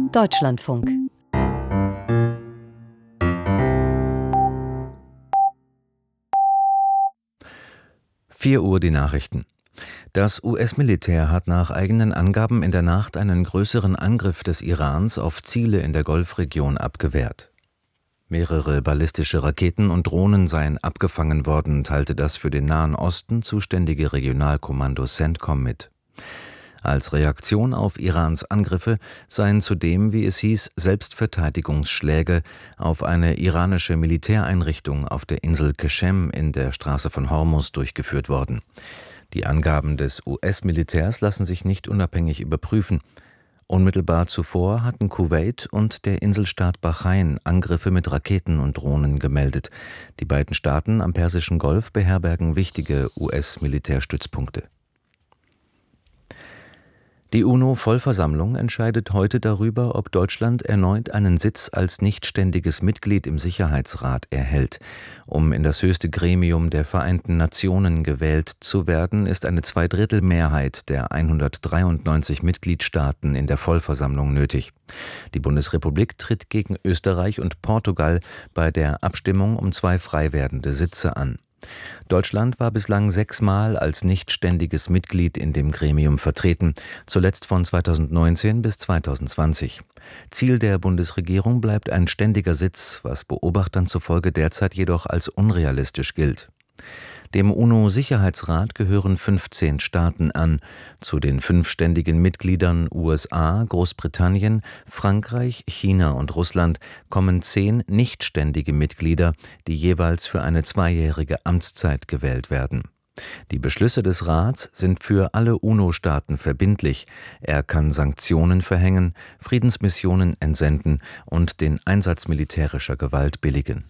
Deutschlandfunk. Vier Uhr die Nachrichten. Das US-Militär hat nach eigenen Angaben in der Nacht einen größeren Angriff des Irans auf Ziele in der Golfregion abgewehrt. Mehrere ballistische Raketen und Drohnen seien abgefangen worden, teilte das für den Nahen Osten zuständige Regionalkommando CENTCOM mit. Als Reaktion auf Irans Angriffe seien zudem, wie es hieß, Selbstverteidigungsschläge auf eine iranische Militäreinrichtung auf der Insel Qeshem in der Straße von Hormuz durchgeführt worden. Die Angaben des US-Militärs lassen sich nicht unabhängig überprüfen. Unmittelbar zuvor hatten Kuwait und der Inselstaat Bahrain Angriffe mit Raketen und Drohnen gemeldet. Die beiden Staaten am Persischen Golf beherbergen wichtige US-Militärstützpunkte. Die UNO-Vollversammlung entscheidet heute darüber, ob Deutschland erneut einen Sitz als nichtständiges Mitglied im Sicherheitsrat erhält. Um in das höchste Gremium der Vereinten Nationen gewählt zu werden, ist eine Zweidrittelmehrheit der 193 Mitgliedstaaten in der Vollversammlung nötig. Die Bundesrepublik tritt gegen Österreich und Portugal bei der Abstimmung um 2 frei werdende Sitze an. Deutschland war bislang 6-mal als nichtständiges Mitglied in dem Gremium vertreten, zuletzt von 2019 bis 2020. Ziel der Bundesregierung bleibt ein ständiger Sitz, was Beobachtern zufolge derzeit jedoch als unrealistisch gilt. Dem UNO-Sicherheitsrat gehören 15 Staaten an. Zu den 5 ständigen Mitgliedern USA, Großbritannien, Frankreich, China und Russland kommen 10 nichtständige Mitglieder, die jeweils für eine 2-jährige Amtszeit gewählt werden. Die Beschlüsse des Rats sind für alle UNO-Staaten verbindlich. Er kann Sanktionen verhängen, Friedensmissionen entsenden und den Einsatz militärischer Gewalt billigen.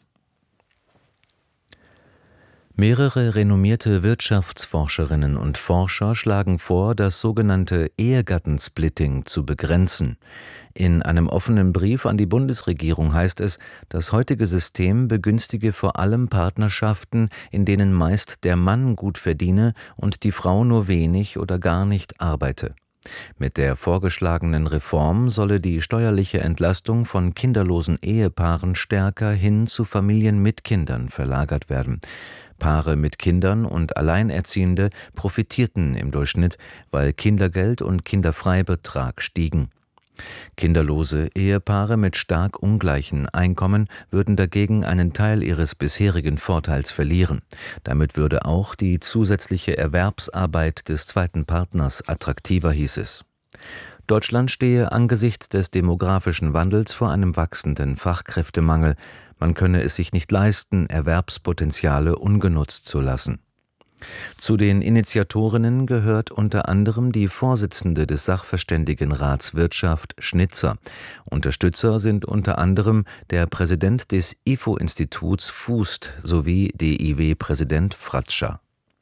Mehrere renommierte Wirtschaftsforscherinnen und Forscher schlagen vor, das sogenannte Ehegattensplitting zu begrenzen. In einem offenen Brief an die Bundesregierung heißt es, das heutige System begünstige vor allem Partnerschaften, in denen meist der Mann gut verdiene und die Frau nur wenig oder gar nicht arbeite. Mit der vorgeschlagenen Reform solle die steuerliche Entlastung von kinderlosen Ehepaaren stärker hin zu Familien mit Kindern verlagert werden. Paare mit Kindern und Alleinerziehende profitierten im Durchschnitt, weil Kindergeld und Kinderfreibetrag stiegen. Kinderlose Ehepaare mit stark ungleichen Einkommen würden dagegen einen Teil ihres bisherigen Vorteils verlieren. Damit würde auch die zusätzliche Erwerbsarbeit des zweiten Partners attraktiver, hieß es. Deutschland stehe angesichts des demografischen Wandels vor einem wachsenden Fachkräftemangel. Man könne es sich nicht leisten, Erwerbspotenziale ungenutzt zu lassen. Zu den Initiatorinnen gehört unter anderem die Vorsitzende des Sachverständigenrats Wirtschaft, Schnitzer. Unterstützer sind unter anderem der Präsident des IFO-Instituts Fußt sowie DIW-Präsident Fratscher.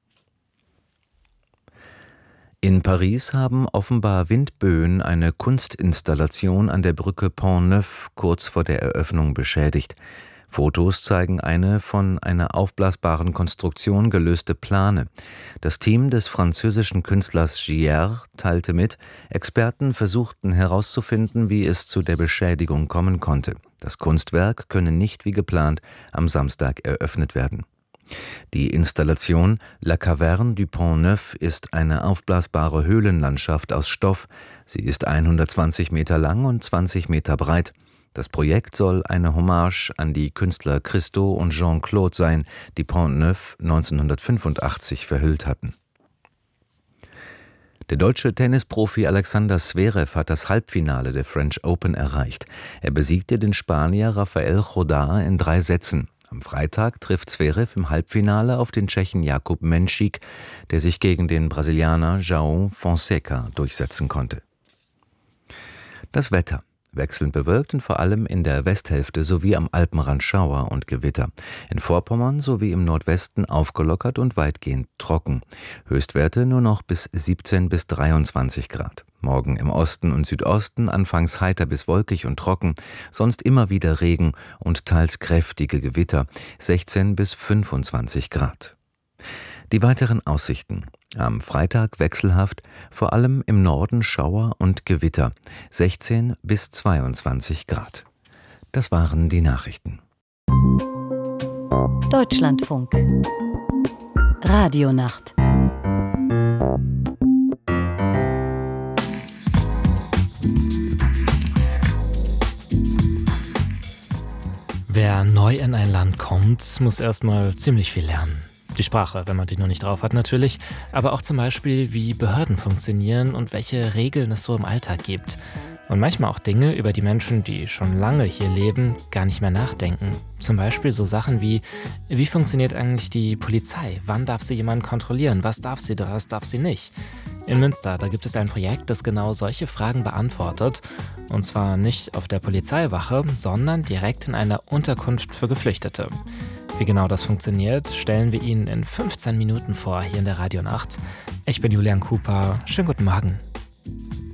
In Paris haben offenbar Windböen eine Kunstinstallation an der Brücke Pont-Neuf kurz vor der Eröffnung beschädigt. Fotos zeigen eine von einer aufblasbaren Konstruktion gelöste Plane. Das Team des französischen Künstlers Gier teilte mit, Experten versuchten herauszufinden, wie es zu der Beschädigung kommen konnte. Das Kunstwerk könne nicht wie geplant am Samstag eröffnet werden. Die Installation La Caverne du Pont-Neuf ist eine aufblasbare Höhlenlandschaft aus Stoff. Sie ist 120 Meter lang und 20 Meter breit. Das Projekt soll eine Hommage an die Künstler Christo und Jean-Claude sein, die Pont-Neuf 1985 verhüllt hatten. Der deutsche Tennisprofi Alexander Zverev hat das Halbfinale der French Open erreicht. Er besiegte den Spanier Rafael Chodar in 3 Sätzen. Am Freitag trifft Zverev im Halbfinale auf den Tschechen Jakub Menšík, der sich gegen den Brasilianer João Fonseca durchsetzen konnte. Das Wetter. Wechselnd bewölkt und vor allem in der Westhälfte sowie am Alpenrand Schauer und Gewitter. In Vorpommern sowie im Nordwesten aufgelockert und weitgehend trocken. Höchstwerte nur noch bis 17 bis 23 Grad. Morgen im Osten und Südosten anfangs heiter bis wolkig und trocken, sonst immer wieder Regen und teils kräftige Gewitter, 16 bis 25 Grad. Die weiteren Aussichten. Am Freitag wechselhaft, vor allem im Norden Schauer und Gewitter, 16 bis 22 Grad. Das waren die Nachrichten. Deutschlandfunk. Radionacht. Wer neu in ein Land kommt, muss erstmal ziemlich viel lernen. Die Sprache, wenn man die noch nicht drauf hat natürlich, aber auch zum Beispiel, wie Behörden funktionieren und welche Regeln es so im Alltag gibt. Und manchmal auch Dinge, über die Menschen, die schon lange hier leben, gar nicht mehr nachdenken. Zum Beispiel so Sachen wie funktioniert eigentlich die Polizei? Wann darf sie jemanden kontrollieren? Was darf sie, was darf sie nicht? In Münster, da gibt es ein Projekt, das genau solche Fragen beantwortet. Und zwar nicht auf der Polizeiwache, sondern direkt in einer Unterkunft für Geflüchtete. Wie genau das funktioniert, stellen wir Ihnen in 15 Minuten vor, hier in der Radionacht. Ich bin Julian Cooper. Schönen guten Morgen.